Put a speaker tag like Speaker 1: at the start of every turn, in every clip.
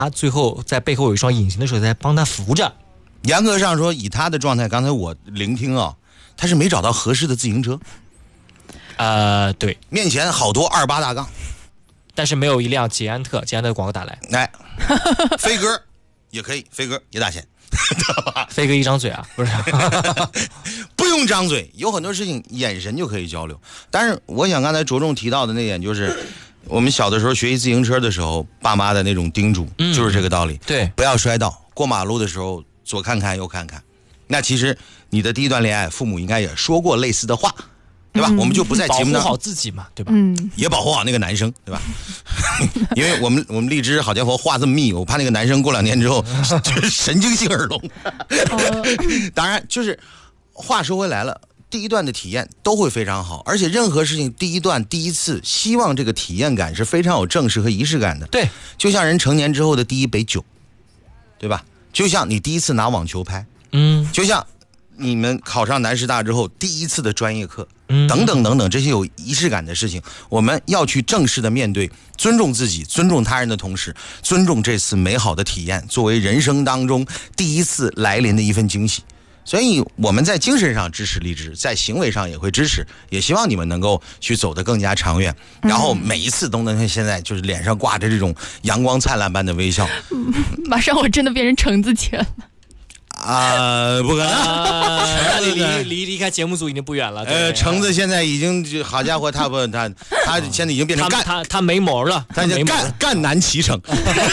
Speaker 1: 他最后在背后有一双隐形的手在帮他扶着。
Speaker 2: 严格上说，以他的状态，刚才我聆听啊，他是没找到合适的自行车。
Speaker 1: 对，
Speaker 2: 面前好多28大杠，
Speaker 1: 但是没有一辆捷安特广告打来。
Speaker 2: 哎，飞哥也可以，飞哥也打钱。
Speaker 1: 飞哥一张嘴啊，不是
Speaker 2: 不用张嘴，有很多事情眼神就可以交流。但是我想刚才着重提到的那点就是，我们小的时候学习自行车的时候，爸妈的那种叮嘱，就是这个道理。
Speaker 1: 对，
Speaker 2: 不要摔倒，过马路的时候左看看右看看。那其实你的第一段恋爱，父母应该也说过类似的话，对吧？我们就不在节目上
Speaker 1: 保护好自己嘛，对吧？
Speaker 2: 也保护好那个男生，对吧？因为我们荔枝好家伙话这么密，我怕那个男生过2年之后就是神经性耳聋。当然，就是话说回来了，第一段的体验都会非常好，而且任何事情第一段第一次，希望这个体验感是非常有正式和仪式感的。
Speaker 1: 对，
Speaker 2: 就像人成年之后的第一杯酒，对吧？就像你第一次拿网球拍，就像你们考上南师大之后第一次的专业课，等等等等，这些有仪式感的事情，我们要去正式的面对，尊重自己，尊重他人的同时，尊重这次美好的体验，作为人生当中第一次来临的一份惊喜。所以我们在精神上支持荔枝，在行为上也会支持，也希望你们能够去走得更加长远，然后每一次都能像现在就是脸上挂着这种阳光灿烂般的微笑。
Speaker 3: 马上我真的变成橙子姐了。
Speaker 2: 不可能，
Speaker 1: 离开节目组已经不远了。
Speaker 2: 橙子现在已经好家伙，他现在已经变成
Speaker 1: 他没毛了，
Speaker 2: 他叫赣南脐橙。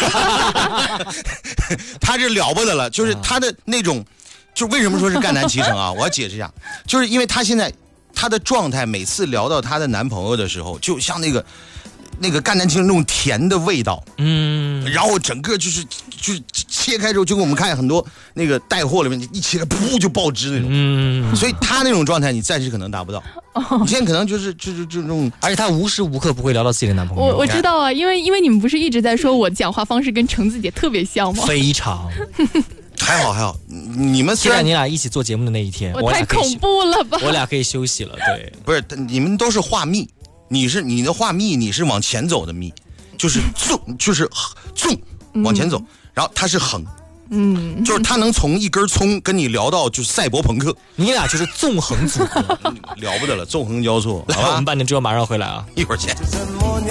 Speaker 2: 他这了不得了，就是他的那种，就为什么说是赣南脐橙啊？我要解释一下，就是因为他现在他的状态，每次聊到她的男朋友的时候，就像那个赣南脐橙那种甜的味道，然后整个就是切开之后，就跟我们看很多那个带货里面一切开，噗就爆汁那种，所以他那种状态你暂时可能达不到，你现在可能就是这种，
Speaker 1: 而且他无时无刻不会聊到自己的男朋友。
Speaker 3: 我知道啊，因为你们不是一直在说我讲话方式跟橙子姐特别像吗？
Speaker 1: 非常。
Speaker 2: 还好，你们虽然
Speaker 1: 你俩一起做节目的那一天，
Speaker 3: 我太恐怖了吧？
Speaker 1: 我俩可以休息了，对，
Speaker 2: 不是你们都是画密。你的画密，你是往前走的密，就是纵往前走，然后它是横，就是他能从一根葱跟你聊到就是赛博朋克，
Speaker 1: 你俩就是纵横组合，
Speaker 2: 了不得了，纵横交错。
Speaker 1: 来，我们半点之后马上回来啊，
Speaker 2: 一会儿见。